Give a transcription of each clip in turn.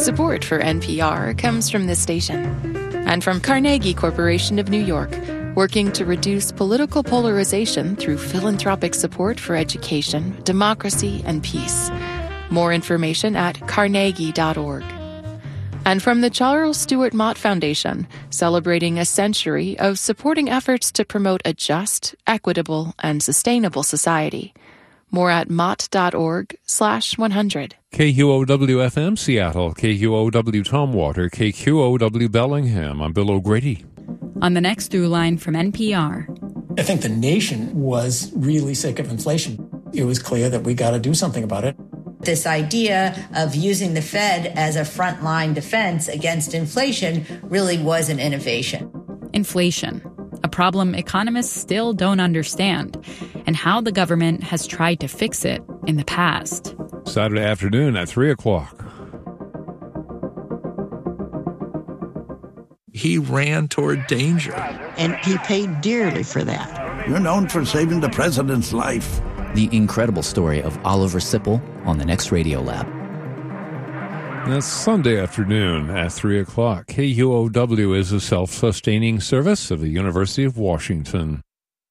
Support for NPR comes from this station and from Carnegie Corporation of New York, working to reduce political polarization through philanthropic support for education, democracy, and peace. More information at carnegie.org. And from the Charles Stewart Mott Foundation, celebrating a century of supporting efforts to promote a just, equitable, and sustainable society. More at mott.org/100. KQOW-FM Seattle, KQOW Tomwater, KQOW Bellingham. I'm Bill O'Grady. On the next through line from NPR. I think the nation was really sick of inflation. It was clear that we got to do something about it. This idea of using the Fed as a frontline defense against inflation really was an innovation. Inflation, a problem economists still don't understand, and how the government has tried to fix it in the past. Saturday afternoon at 3 o'clock. He ran toward danger. And he paid dearly for that. You're known for saving the president's life. The incredible story of Oliver Sipple on the next Radio Lab. That's Sunday afternoon at 3 o'clock. KUOW is a self-sustaining service of the University of Washington.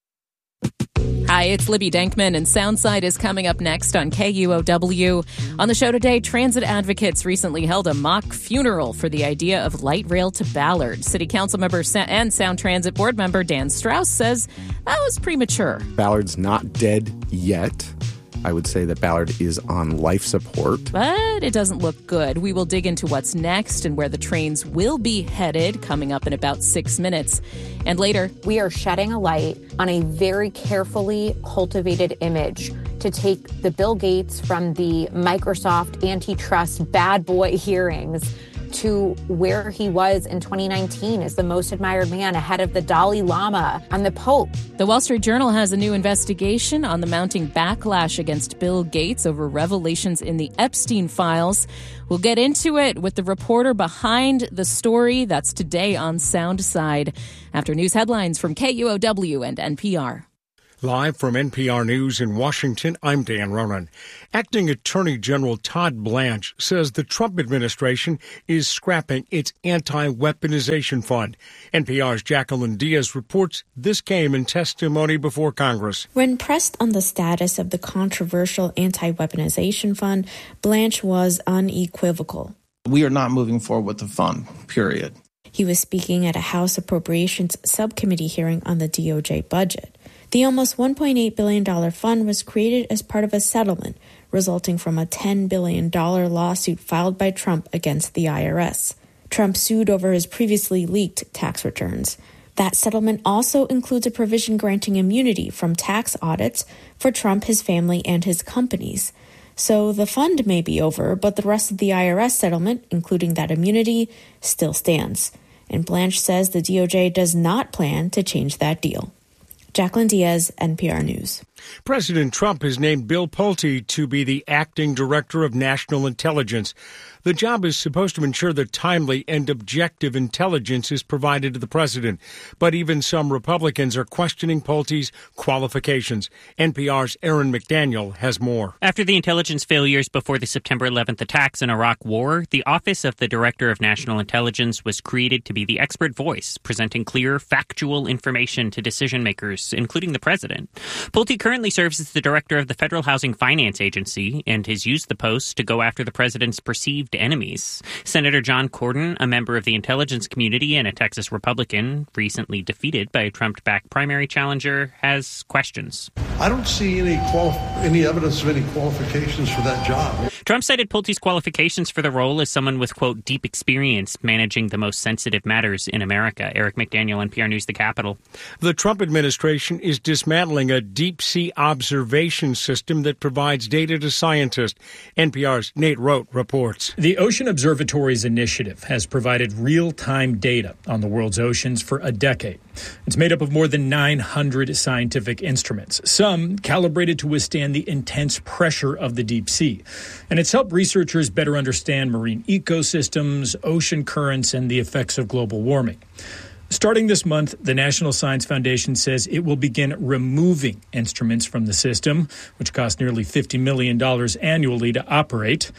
Hi, it's Libby Denkman, and Soundside is coming up next on KUOW. On the show today, transit advocates recently held a mock funeral for the idea of light rail to Ballard. City Council member and Sound Transit Board member Dan Strauss says that was premature. Ballard's not dead yet. I would say that Ballard is on life support. But it doesn't look good. We will dig into what's next and where the trains will be headed coming up in about 6 minutes. And later, we are shedding a light on a very carefully cultivated image to take the Bill Gates from the Microsoft antitrust bad boy hearings to where he was in 2019 as the most admired man ahead of the Dalai Lama and the Pope. The Wall Street Journal has a new investigation on the mounting backlash against Bill Gates over revelations in the Epstein files. We'll get into it with the reporter behind the story. That's today on Soundside. After news headlines from KUOW and NPR. Live from NPR News in Washington, I'm Dan Ronan. Acting Attorney General Todd Blanche says the Trump administration is scrapping its anti-weaponization fund. NPR's Jacqueline Diaz reports this came in testimony before Congress. When pressed on the status of the controversial anti-weaponization fund, Blanche was unequivocal. We are not moving forward with the fund, period. He was speaking at a House Appropriations Subcommittee hearing on the DOJ budget. The almost $1.8 billion fund was created as part of a settlement resulting from a $10 billion lawsuit filed by Trump against the IRS. Trump sued over his previously leaked tax returns. That settlement also includes a provision granting immunity from tax audits for Trump, his family, and his companies. So the fund may be over, but the rest of the IRS settlement, including that immunity, still stands. And Blanche says the DOJ does not plan to change that deal. Jacqueline Diaz, NPR News. President Trump has named Bill Pulte to be the acting director of national intelligence. The job is supposed to ensure that timely and objective intelligence is provided to the president. But even some Republicans are questioning Pulte's qualifications. NPR's Aaron McDaniel has more. After the intelligence failures before the September 11th attacks in Iraq War, the Office of the Director of National Intelligence was created to be the expert voice, presenting clear, factual information to decision makers, including the president. Pulte currently serves as the director of the Federal Housing Finance Agency and has used the post to go after the president's perceived enemies. Senator John Cornyn, a member of the intelligence community and a Texas Republican, recently defeated by a Trump-backed primary challenger, has questions. I don't see any evidence of any qualifications for that job. Trump cited Pulte's qualifications for the role as someone with, quote, deep experience managing the most sensitive matters in America. Eric McDaniel, NPR News, The Capitol. The Trump administration is dismantling a deep-sea observation system that provides data to scientists. NPR's Nate Rote reports. The Ocean Observatories Initiative has provided real-time data on the world's oceans for a decade. It's made up of more than 900 scientific instruments, some calibrated to withstand the intense pressure of the deep sea. And it's helped researchers better understand marine ecosystems, ocean currents, and the effects of global warming. Starting this month, the National Science Foundation says it will begin removing instruments from the system, which cost nearly $50 million annually to operate.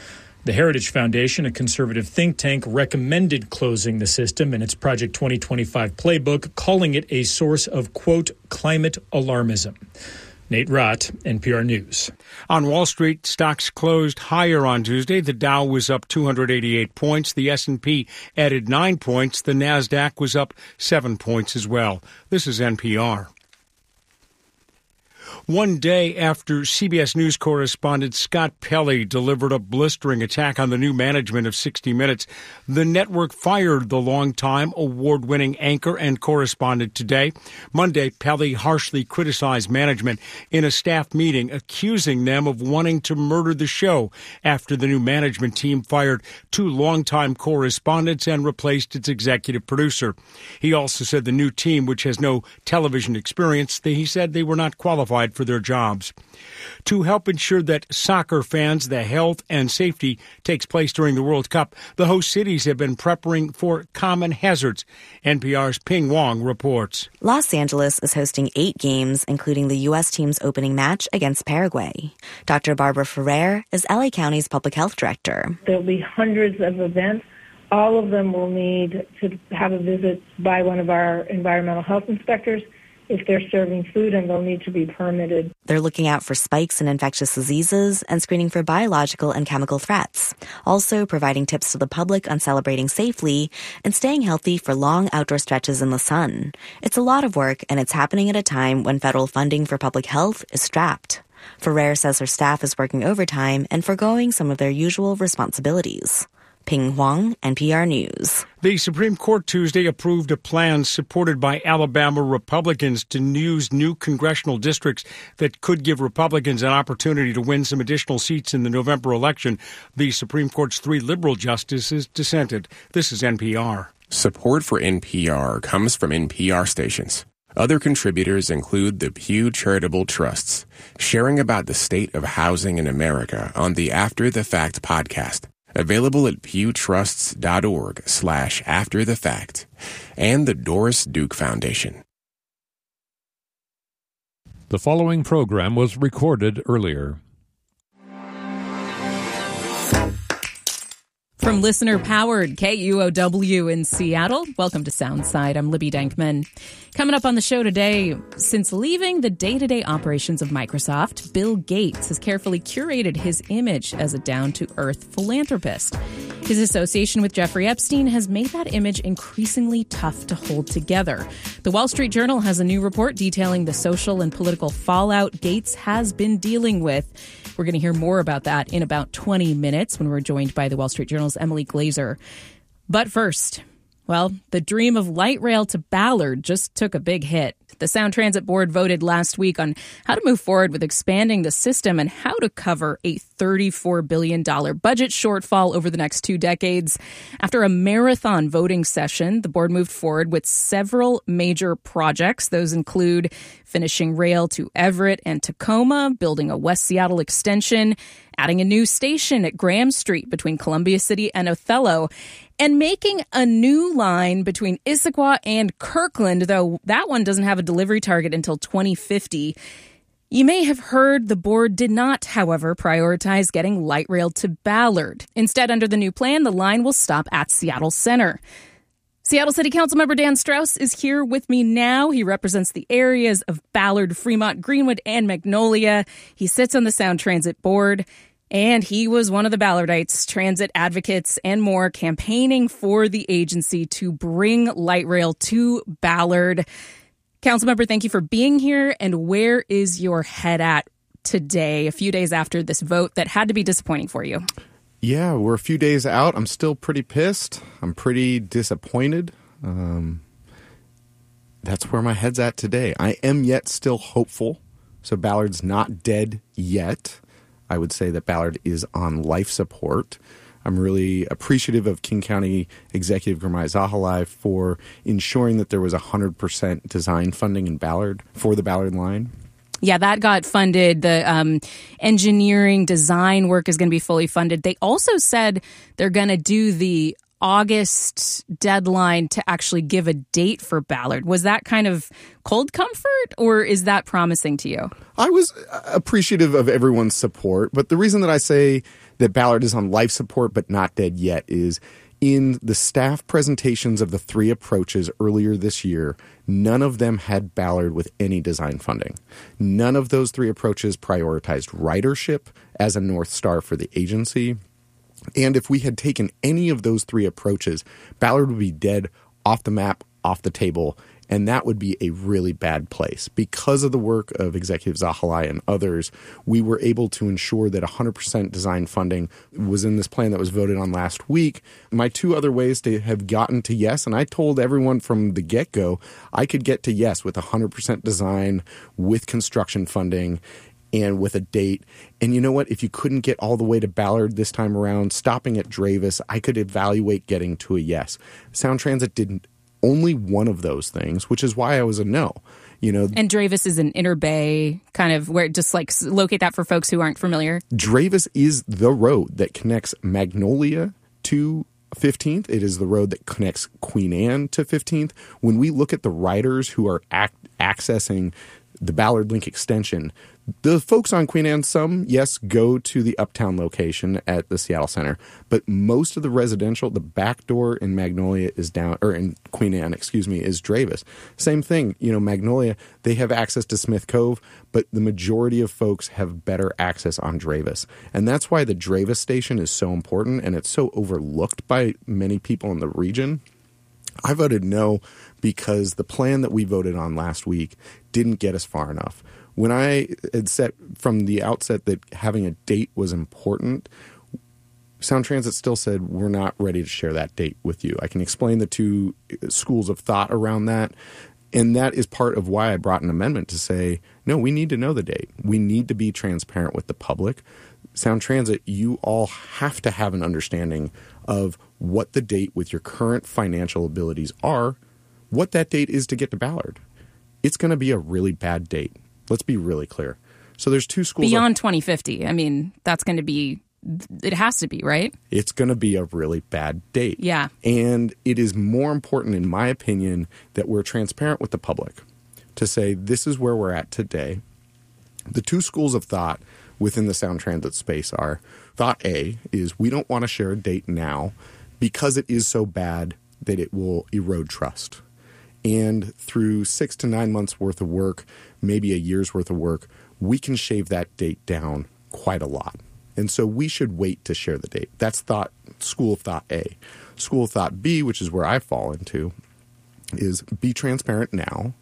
The Heritage Foundation, a conservative think tank, recommended closing the system in its Project 2025 playbook, calling it a source of, quote, climate alarmism. Nate Rott, NPR News. On Wall Street, stocks closed higher on Tuesday. The Dow was up 288 points. The S&P added 9 points. The Nasdaq was up 7 points as well. This is NPR. One day after CBS News correspondent Scott Pelley delivered a blistering attack on the new management of 60 Minutes, the network fired the longtime award-winning anchor and correspondent today. Monday, Pelley harshly criticized management in a staff meeting, accusing them of wanting to murder the show after the new management team fired 2 longtime correspondents and replaced its executive producer. He also said the new team, which has no television experience, he said they were not qualified for their jobs. To help ensure that soccer fans, the health and safety takes place during the World Cup, the host cities have been preparing for common hazards. NPR's Ping Wong reports. Los Angeles is hosting 8 games, including the U.S. team's opening match against Paraguay. Dr. Barbara Ferrer is LA County's public health director. There'll be hundreds of events. All of them will need to have a visit by one of our environmental health inspectors if they're serving food, and they'll need to be permitted. They're looking out for spikes in infectious diseases and screening for biological and chemical threats. Also providing tips to the public on celebrating safely and staying healthy for long outdoor stretches in the sun. It's a lot of work, and it's happening at a time when federal funding for public health is strapped. Ferrer says her staff is working overtime and forgoing some of their usual responsibilities. Ping Huang, NPR News. The Supreme Court Tuesday approved a plan supported by Alabama Republicans to use new congressional districts that could give Republicans an opportunity to win some additional seats in the November election. The Supreme Court's 3 liberal justices dissented. This is NPR. Support for NPR comes from NPR stations. Other contributors include the Pew Charitable Trusts, sharing about the state of housing in America on the After the Fact podcast. Available at pewtrusts.org/afterthefact, and the Doris Duke Foundation. The following program was recorded earlier. From listener-powered KUOW in Seattle, welcome to Soundside. I'm Libby Denkman. Coming up on the show today, since leaving the day-to-day operations of Microsoft, Bill Gates has carefully curated his image as a down-to-earth philanthropist. His association with Jeffrey Epstein has made that image increasingly tough to hold together. The Wall Street Journal has a new report detailing the social and political fallout Gates has been dealing with. We're going to hear more about that in about 20 minutes when we're joined by the Wall Street Journal's Emily Glazer. But first, well, the dream of light rail to Ballard just took a big hit. The Sound Transit Board voted last week on how to move forward with expanding the system and how to cover a $34 billion budget shortfall over the next 2 decades. After a marathon voting session, the board moved forward with several major projects. Those include finishing rail to Everett and Tacoma, building a West Seattle extension, adding a new station at Graham Street between Columbia City and Othello, and making a new line between Issaquah and Kirkland, though that one doesn't have a delivery target until 2050. You may have heard the board did not, however, prioritize getting light rail to Ballard. Instead, under the new plan, the line will stop at Seattle Center. Seattle City Council member Dan Strauss is here with me now. He represents the areas of Ballard, Fremont, Greenwood, and Magnolia. He sits on the Sound Transit Board, and he was one of the Ballardites, transit advocates, and more campaigning for the agency to bring light rail to Ballard. Councilmember, thank you for being here. And where is your head at today, a few days after this vote that had to be disappointing for you? Yeah, we're a few days out. I'm still pretty pissed. I'm pretty disappointed. That's where my head's at today. I am yet still hopeful. So Ballard's not dead yet. I would say that Ballard is on life support. I'm really appreciative of King County Executive Gurmai Zahalai for ensuring that there was 100% design funding in Ballard for the Ballard line. Yeah, that got funded. The engineering design work is going to be fully funded. They also said they're going to do the August deadline to actually give a date for Ballard. Was that kind of cold comfort, or is that promising to you? I was appreciative of everyone's support, but the reason that I say that Ballard is on life support but not dead yet is in the staff presentations of the 3 approaches earlier this year, none of them had Ballard with any design funding. None of those 3 approaches prioritized ridership as a North Star for the agency. And if we had taken any of those 3 approaches, Ballard would be dead, off the map, off the table, and that would be a really bad place. Because of the work of Executive Zahalai and others, we were able to ensure that 100% design funding was in this plan that was voted on last week. My 2 other ways to have gotten to yes, and I told everyone from the get-go, I could get to yes with 100% design, with construction funding, and with a date. And you know what? If you couldn't get all the way to Ballard this time around, stopping at Dravis, I could evaluate getting to a yes. Sound Transit didn't only one of those things, which is why I was a no. And Dravis is an inner bay, kind of where, just like locate that for folks who aren't familiar. Dravis is the road that connects Magnolia to 15th. It is the road that connects Queen Anne to 15th. When we look at the riders who are accessing the Ballard Link extension, the folks on Queen Anne, some, yes, go to the uptown location at the Seattle Center, but most of the residential, the back door in Magnolia is down, or in Queen Anne, is Dravis. Same thing, Magnolia, they have access to Smith Cove, but the majority of folks have better access on Dravis. And that's why the Dravis station is so important, and it's so overlooked by many people in the region. I voted no because the plan that we voted on last week didn't get us far enough. When I had said from the outset that having a date was important, Sound Transit still said, we're not ready to share that date with you. I can explain the 2 schools of thought around that. And that is part of why I brought an amendment to say, no, we need to know the date. We need to be transparent with the public. Sound Transit, you all have to have an understanding of what the date with your current financial abilities are, what that date is to get to Ballard. It's going to be a really bad date. Let's be really clear. So there's 2 schools. Beyond 2050. I mean, that's going to be, it has to be, right? It's going to be a really bad date. Yeah. And it is more important, in my opinion, that we're transparent with the public to say, this is where we're at today. The 2 schools of thought within the Sound Transit space are, thought A is we don't want to share a date now because it is so bad that it will erode trust. And through 6 to 9 months worth of work, maybe a year's worth of work, we can shave that date down quite a lot. And so we should wait to share the date. That's school of thought A. School of thought B, which is where I fall into, is be transparent now.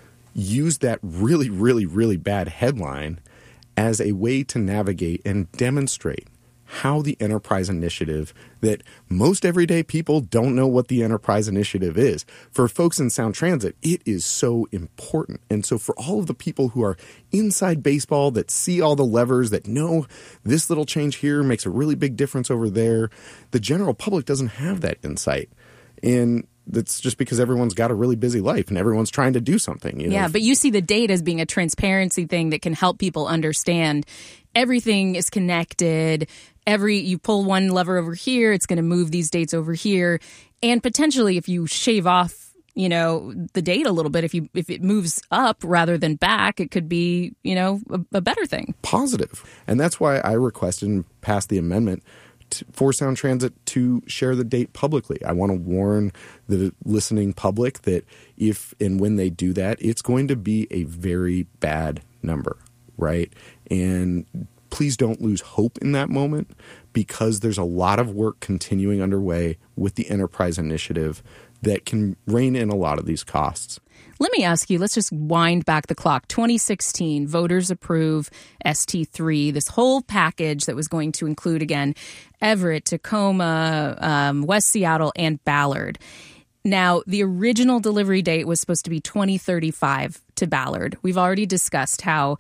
Use that really, really, really bad headline as a way to navigate and demonstrate how the Enterprise Initiative, that most everyday people don't know what the Enterprise Initiative is. For folks in Sound Transit, it is so important. And so for all of the people who are inside baseball, that see all the levers, that know this little change here makes a really big difference over there, the general public doesn't have that insight. And that's just because everyone's got a really busy life and everyone's trying to do something. Yeah, but you see the date as being a transparency thing that can help people understand everything is connected. You pull one lever over here, it's going to move these dates over here. And potentially if you shave off, the date a little bit, if it moves up rather than back, it could be, a better thing. Positive. And that's why I requested and passed the amendment for Sound Transit to share the date publicly. I want to warn the listening public that if and when they do that, it's going to be a very bad number, right? And please don't lose hope in that moment, because there's a lot of work continuing underway with the Enterprise Initiative that can rein in a lot of these costs. Let me ask you, let's just wind back the clock. 2016, voters approve ST3, this whole package that was going to include, again, Everett, Tacoma, West Seattle, and Ballard. Now, the original delivery date was supposed to be 2035 to Ballard. We've already discussed how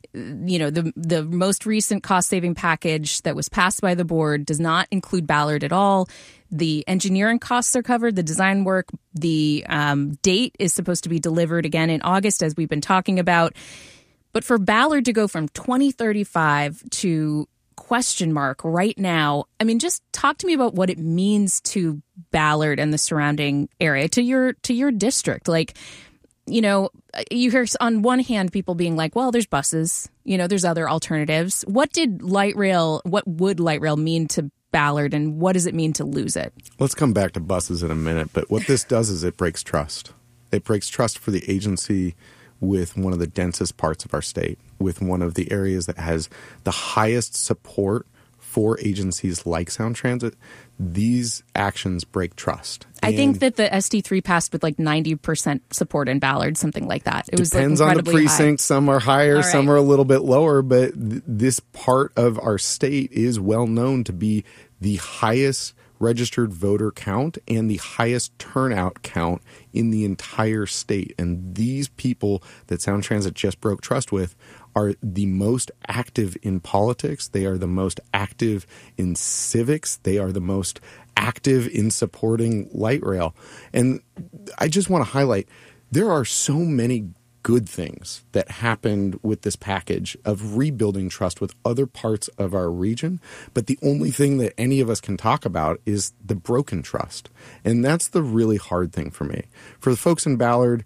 the most recent cost-saving package that was passed by the board does not include Ballard at all. The engineering costs are covered, the design work, the date is supposed to be delivered again in August, as we've been talking about. But for Ballard to go from 2035 to question mark right now, I mean, just talk to me about what it means to Ballard and the surrounding area, to your district. Like, you hear on one hand people being like, well, there's buses, there's other alternatives. What would light rail mean to Ballard, and what does it mean to lose it? Let's come back to buses in a minute, but what this does is it breaks trust. It breaks trust for the agency with one of the densest parts of our state, with one of the areas that has the highest support for agencies like Sound Transit. These actions break trust. I think that the SD3 passed with like 90% support in Ballard, something like that. It was depends on the precinct. High. Some are higher, some are a little bit lower, but this part of our state is well known to be the highest registered voter count and the highest turnout count in the entire state. And these people that Sound Transit just broke trust with are the most active in politics. They are the most active in civics. They are the most active in supporting light rail. And I just want to highlight, there are so many good things that happened with this package of rebuilding trust with other parts of our region. But the only thing that any of us can talk about is the broken trust. And that's the really hard thing for me. For the folks in Ballard,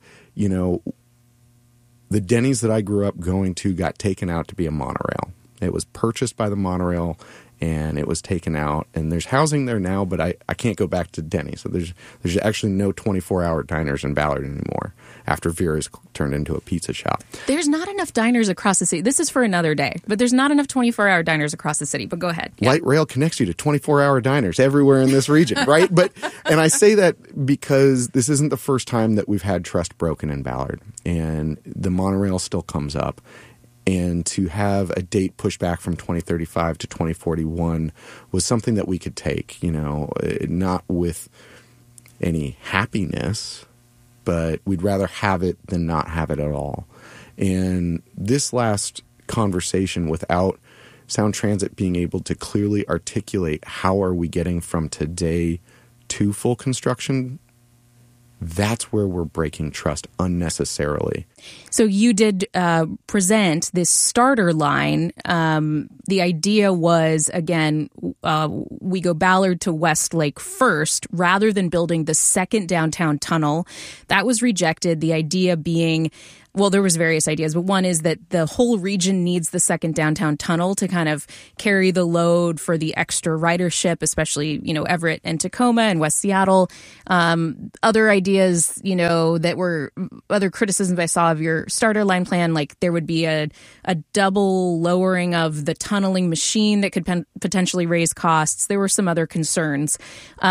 the Denny's that I grew up going to got taken out to be a monorail. It was purchased by the monorail and it was taken out. And there's housing there now, but I can't go back to Denny's. So there's actually no 24-hour diners in Ballard anymore after Vera's turned into a pizza shop. There's not enough diners across the city. This is for another day, but there's not enough 24-hour diners across the city. But go ahead. Yeah. Light rail connects you to 24-hour diners everywhere in this region, right? And I say that because this isn't the first time that we've had trust broken in Ballard, and the monorail still comes up. And to have a date pushed back from 2035 to 2041 was something that we could take, not with any happiness, but we'd rather have it than not have it at all. And this last conversation, without Sound Transit being able to clearly articulate how are we getting from today to full construction, that's where we're breaking trust unnecessarily. So you did present this starter line. The idea was, again, we go Ballard to Westlake first rather than building the second downtown tunnel. That was rejected. The idea being, well, there was various ideas, but one is that the whole region needs the second downtown tunnel to kind of carry the load for the extra ridership, especially, Everett and Tacoma and West Seattle. Other ideas, that were other criticisms I saw of your starter line plan, like there would be a double lowering of the tunneling machine that could potentially raise costs. There were some other concerns.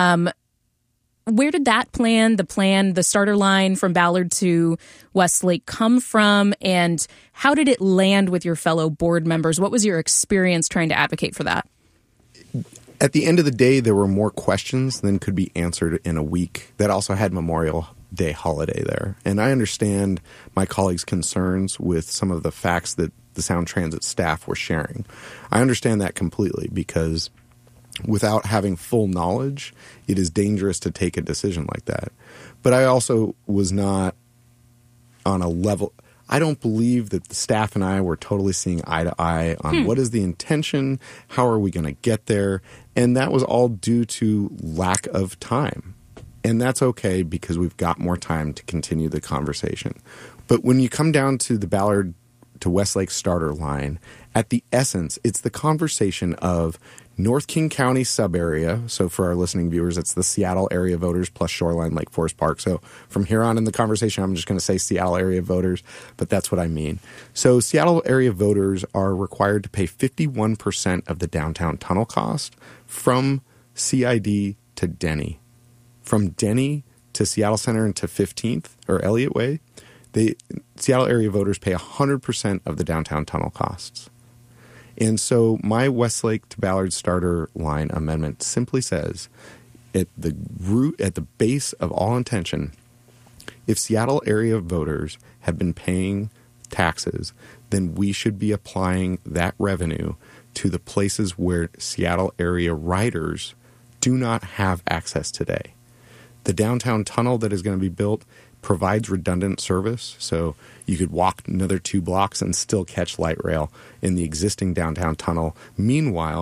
Where did that plan, the starter line from Ballard to Westlake come from, and how did it land with your fellow board members? What was your experience trying to advocate for that? At the end of the day, there were more questions than could be answered in a week that also had Memorial Day holiday there. And I understand my colleagues' concerns with some of the facts that the Sound Transit staff were sharing. I understand that completely because without having full knowledge, it is dangerous to take a decision like that. But I also was not on a level. I don't believe that the staff and I were totally seeing eye to eye on what is the intention, how are we going to get there, and that was all due to lack of time. And that's okay because we've got more time to continue the conversation. But when you come down to the Ballard to Westlake starter line, at the essence, it's the conversation of North King County sub-area. So for our listening viewers, it's the Seattle area voters plus Shoreline Lake Forest Park. So from here on in the conversation, I'm just going to say Seattle area voters, but that's what I mean. So Seattle area voters are required to pay 51% of the downtown tunnel cost from CID to Denny. From Denny to Seattle Center and to 15th or Elliott Way, Seattle area voters pay 100% of the downtown tunnel costs. And so my Westlake to Ballard starter line amendment simply says, at the base of all intention, if Seattle area voters have been paying taxes, then we should be applying that revenue to the places where Seattle area riders do not have access today. The downtown tunnel that is going to be built provides redundant service, so you could walk another 2 blocks and still catch light rail in the existing downtown tunnel. Meanwhile,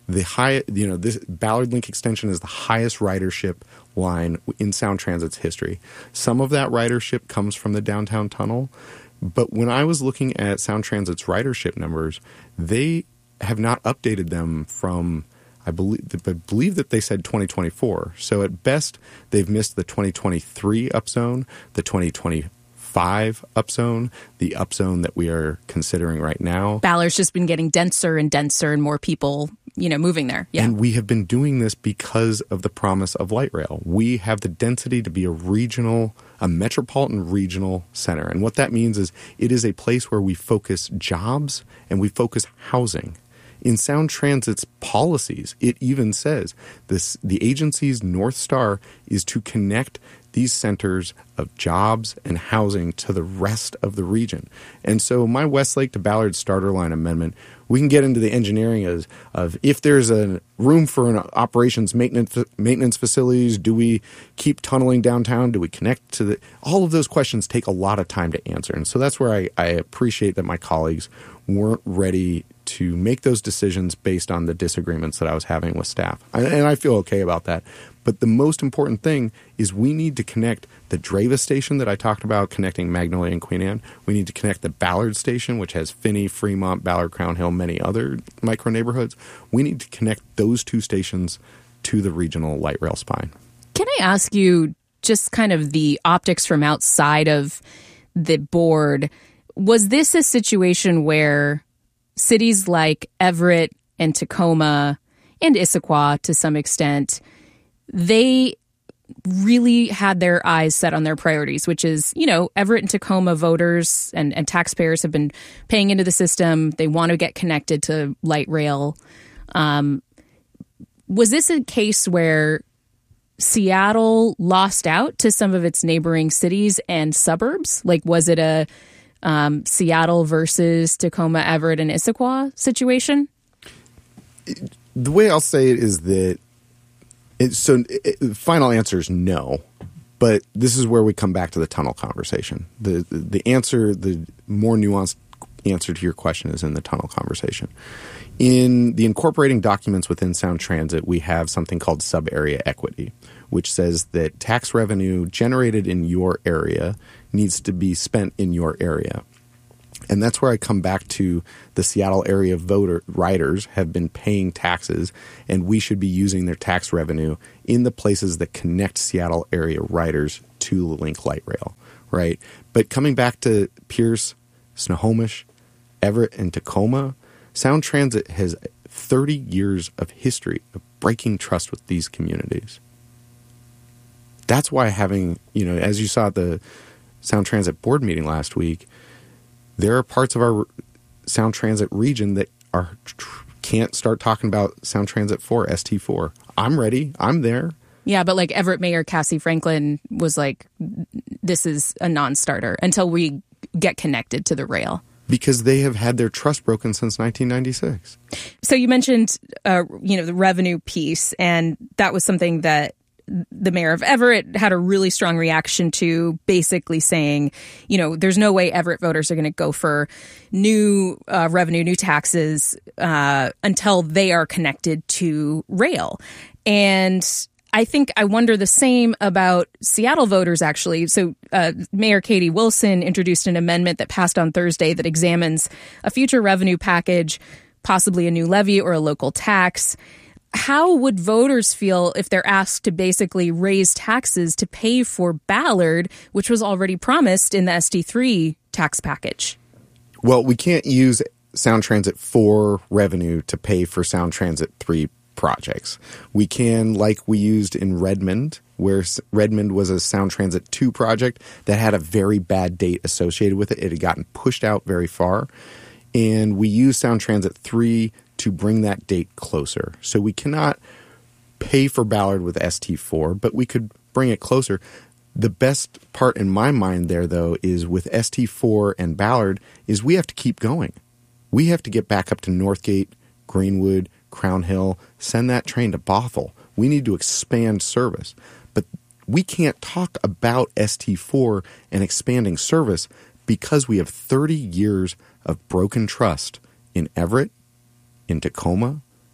This Ballard Link extension is the highest ridership line in Sound Transit's history. Some of that ridership comes from the downtown tunnel, but when I was looking at Sound Transit's ridership numbers, they have not updated them from, I believe that they said 2024. So at best, they've missed the 2023 upzone, the 2025 upzone, the upzone that we are considering right now. Ballard's just been getting denser and denser and more people, moving there. Yeah. And we have been doing this because of the promise of light rail. We have the density to be a metropolitan regional center. And what that means is it is a place where we focus jobs and we focus housing. In Sound Transit's policies, it even says the agency's North Star is to connect these centers of jobs and housing to the rest of the region. And so my Westlake to Ballard starter line amendment, we can get into the engineering of if there's a room for an operations maintenance facilities, do we keep tunneling downtown? Do we connect to all of those questions take a lot of time to answer. And so that's where I appreciate that my colleagues weren't ready to make those decisions based on the disagreements that I was having with staff. And I feel okay about that. But the most important thing is we need to connect the Drava station that I talked about, connecting Magnolia and Queen Anne. We need to connect the Ballard station, which has Finney, Fremont, Ballard, Crown Hill, many other micro neighborhoods. We need to connect those two stations to the regional light rail spine. Can I ask you just kind of the optics from outside of the board? Was this a situation where cities like Everett and Tacoma and Issaquah to some extent, they really had their eyes set on their priorities, which is, Everett and Tacoma voters and taxpayers have been paying into the system. They want to get connected to light rail. Was this a case where Seattle lost out to some of its neighboring cities and suburbs? Like, was it a Seattle versus Tacoma, Everett, and Issaquah situation? The way I'll say it is that the final answer is no, but this is where we come back to the tunnel conversation. The answer, the more nuanced answer to your question is in the tunnel conversation. In the incorporating documents within Sound Transit, we have something called sub-area equity, which says that tax revenue generated in your area needs to be spent in your area. And that's where I come back to the Seattle area riders have been paying taxes, and we should be using their tax revenue in the places that connect Seattle area riders to the Link Light Rail, right? But coming back to Pierce, Snohomish, Everett, and Tacoma, Sound Transit has 30 years of history of breaking trust with these communities. That's why having, as you saw at the Sound Transit board meeting last week, there are parts of our Sound Transit region that can't start talking about Sound Transit 4, ST4. I'm ready. I'm there. Yeah, but like Everett Mayor Cassie Franklin was like, this is a non-starter until we get connected to the rail. Because they have had their trust broken since 1996. So you mentioned, the revenue piece, and that was something that the mayor of Everett had a really strong reaction to, basically saying, there's no way Everett voters are going to go for new revenue, new taxes until they are connected to rail. And I wonder the same about Seattle voters, actually. So Mayor Katie Wilson introduced an amendment that passed on Thursday that examines a future revenue package, possibly a new levy or a local tax. How would voters feel if they're asked to basically raise taxes to pay for Ballard, which was already promised in the SD3 tax package? Well, we can't use Sound Transit 4 revenue to pay for Sound Transit 3 projects. We can, like we used in Redmond, where Redmond was a Sound Transit 2 project that had a very bad date associated with it. It had gotten pushed out very far. And we used Sound Transit 3 to bring that date closer. So we cannot pay for Ballard with ST4, but we could bring it closer. The best part in my mind there, though, is with ST4 and Ballard, is we have to keep going. We have to get back up to Northgate, Greenwood, Crown Hill, send that train to Bothell. We need to expand service. But we can't talk about ST4 and expanding service because we have 30 years of broken trust in Everett, in Tacoma,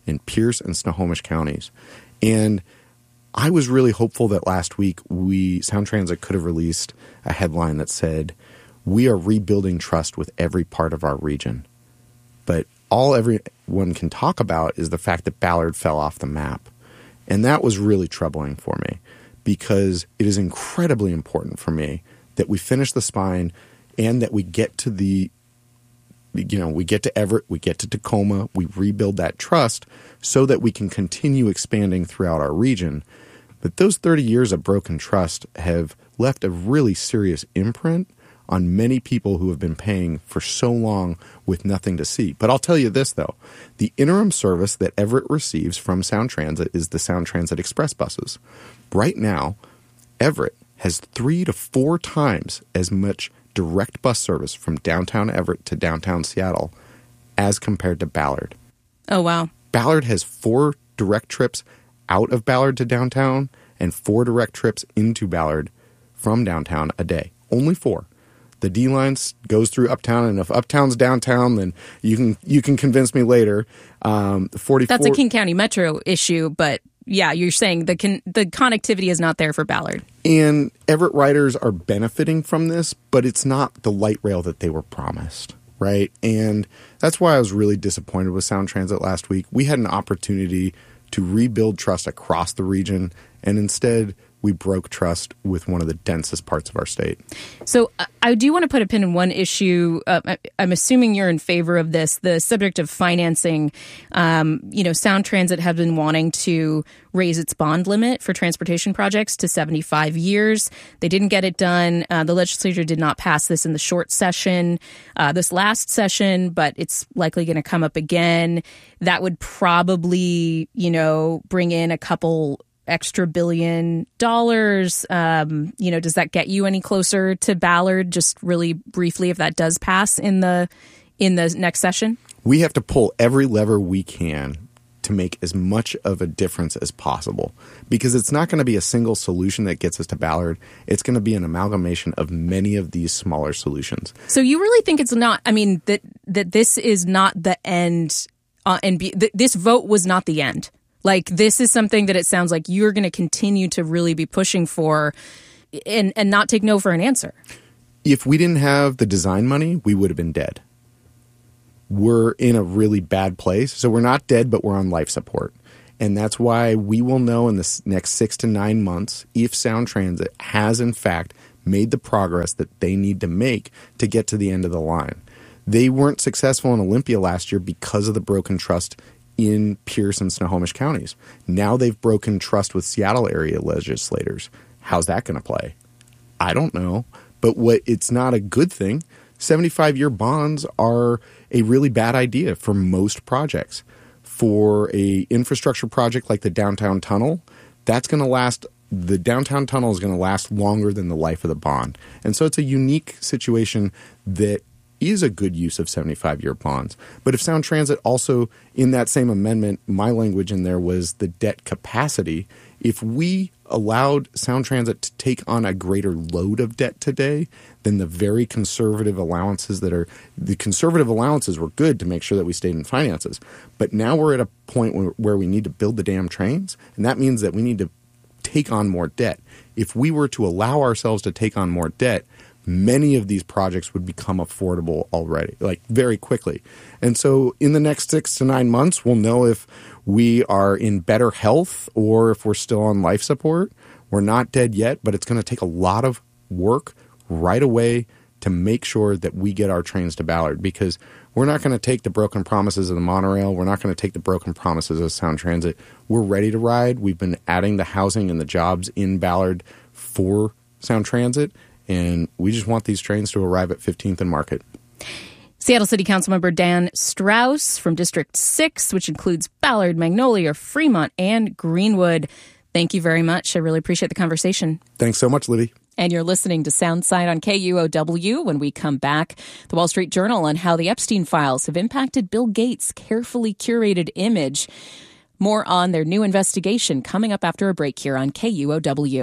in Pierce and Snohomish counties. And I was really hopeful that last week Sound Transit could have released a headline that said, "We are rebuilding trust with every part of our region." But all everyone can talk about is the fact that Ballard fell off the map. And that was really troubling for me, because it is incredibly important for me that we finish the spine and that we get to we get to Everett, we get to Tacoma, we rebuild that trust so that we can continue expanding throughout our region. But those 30 years of broken trust have left a really serious imprint on many people who have been paying for so long with nothing to see. But I'll tell you this, though. The interim service that Everett receives from Sound Transit is the Sound Transit Express buses. Right now, Everett has 3 to 4 times as much direct bus service from downtown Everett to downtown Seattle as compared to Ballard. Oh, wow. Ballard has 4 direct trips out of Ballard to downtown and 4 direct trips into Ballard from downtown a day. Only 4. The D-line goes through Uptown, and if Uptown's downtown, then you can convince me later. 44. That's a King County Metro issue, but yeah, you're saying the connectivity is not there for Ballard. And Everett riders are benefiting from this, but it's not the light rail that they were promised, right? And that's why I was really disappointed with Sound Transit last week. We had an opportunity to rebuild trust across the region, and instead we broke trust with one of the densest parts of our state. So I do want to put a pin in one issue. I'm assuming you're in favor of this, the subject of financing. Sound Transit have been wanting to raise its bond limit for transportation projects to 75 years. They didn't get it done. The legislature did not pass this in the short session, this last session, but it's likely going to come up again. That would probably, bring in a couple extra $1 billion. Does that get you any closer to Ballard? Just really briefly, if that does pass in the next session? We have to pull every lever we can to make as much of a difference as possible, because it's not going to be a single solution that gets us to Ballard. It's going to be an amalgamation of many of these smaller solutions. So you really think it's not, that this is not the end, this vote was not the end? Like, this is something that it sounds like you're going to continue to really be pushing for and not take no for an answer. If we didn't have the design money, we would have been dead. We're in a really bad place. So we're not dead, but we're on life support. And that's why we will know in the next 6 to 9 months if Sound Transit has, in fact, made the progress that they need to make to get to the end of the line. They weren't successful in Olympia last year because of the broken trust in Pierce and Snohomish counties. Now they've broken trust with Seattle area legislators. How's that going to play? I don't know. But it's not a good thing. 75-year bonds are a really bad idea for most projects. For a infrastructure project like the downtown tunnel, that's going to last. The downtown tunnel is going to last longer than the life of the bond. And so it's a unique situation that is a good use of 75-year bonds. But if Sound Transit also, in that same amendment, my language in there was the debt capacity. If we allowed Sound Transit to take on a greater load of debt today than the very conservative allowances the conservative allowances were good to make sure that we stayed in finances. But now we're at a point where we need to build the damn trains, and that means that we need to take on more debt. If we were to allow ourselves to take on more debt, many of these projects would become affordable already, like very quickly. And so in the next 6 to 9 months, we'll know if we are in better health or if we're still on life support. We're not dead yet, but it's going to take a lot of work right away to make sure that we get our trains to Ballard, because we're not going to take the broken promises of the monorail. We're not going to take the broken promises of Sound Transit. We're ready to ride. We've been adding the housing and the jobs in Ballard for Sound Transit, and we just want these trains to arrive at 15th and Market. Seattle City Councilmember Dan Strauss from District 6, which includes Ballard, Magnolia, Fremont, and Greenwood. Thank you very much. I really appreciate the conversation. Thanks so much, Libby. And you're listening to Soundside on KUOW. When we come back, the Wall Street Journal on how the Epstein files have impacted Bill Gates' carefully curated image. More on their new investigation coming up after a break here on KUOW.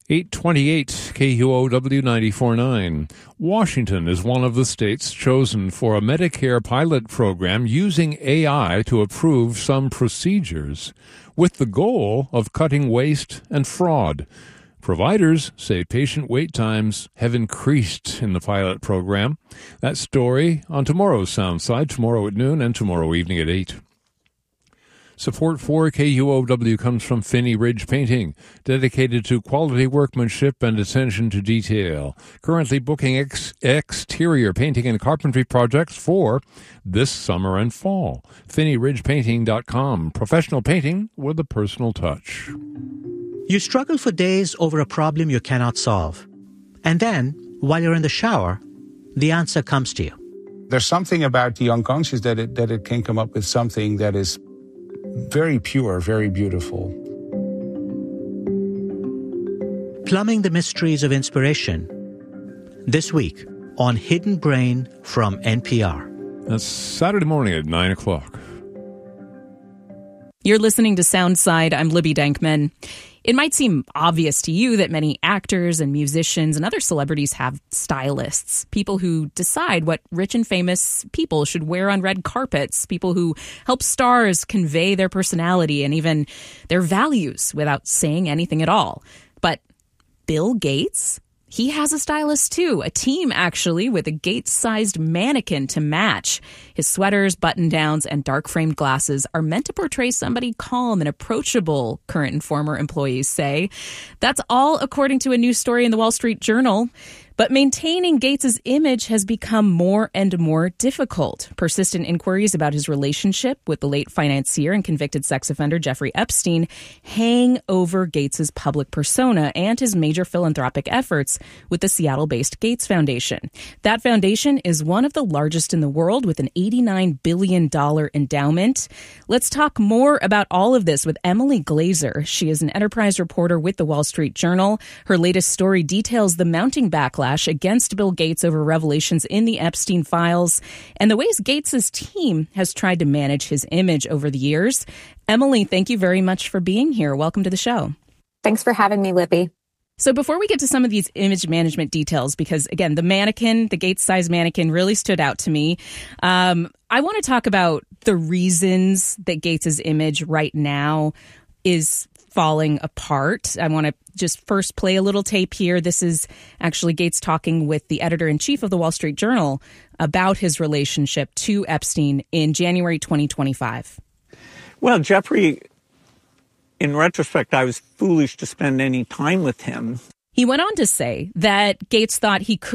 828 KUOW 94.9. Washington is one of the states chosen for a Medicare pilot program using AI to approve some procedures, with the goal of cutting waste and fraud. Providers say patient wait times have increased in the pilot program. That story on tomorrow's Soundside, tomorrow at noon and tomorrow evening at 8. Support for KUOW comes from Finney Ridge Painting, dedicated to quality workmanship and attention to detail. Currently booking exterior painting and carpentry projects for this summer and fall. FinneyRidgePainting.com. Professional painting with a personal touch. You struggle for days over a problem you cannot solve. And then, while you're in the shower, the answer comes to you. There's something about the unconscious that it can come up with something that is very pure, very beautiful. Plumbing the mysteries of inspiration. This week on Hidden Brain from NPR. That's Saturday morning at 9 o'clock. You're listening to Soundside. I'm Libby Dankman. It might seem obvious to you that many actors and musicians and other celebrities have stylists, people who decide what rich and famous people should wear on red carpets, people who help stars convey their personality and even their values without saying anything at all. But Bill Gates? He has a stylist, too, a team, actually, with a Gates-sized mannequin to match. His sweaters, button-downs, and dark-framed glasses are meant to portray somebody calm and approachable, current and former employees say. That's all according to a new story in the Wall Street Journal. But maintaining Gates' image has become more and more difficult. Persistent inquiries about his relationship with the late financier and convicted sex offender Jeffrey Epstein hang over Gates' public persona and his major philanthropic efforts with the Seattle-based Gates Foundation. That foundation is one of the largest in the world with an $89 billion endowment. Let's talk more about all of this with Emily Glazer. She is an enterprise reporter with the Wall Street Journal. Her latest story details the mounting backlash against Bill Gates over revelations in the Epstein files and the ways Gates' team has tried to manage his image over the years. Emily, thank you very much for being here. Welcome to the show. Thanks for having me, Libby. So before we get to some of these image management details, because again, the mannequin, the Gates-sized mannequin really stood out to me. I want to talk about the reasons that Gates' image right now is falling apart. I want to just first play a little tape here. This is actually Gates talking with the editor-in-chief of the Wall Street Journal about his relationship to Epstein in January 2025. Well, Jeffrey, in retrospect, I was foolish to spend any time with him. He went on to say that Gates thought he could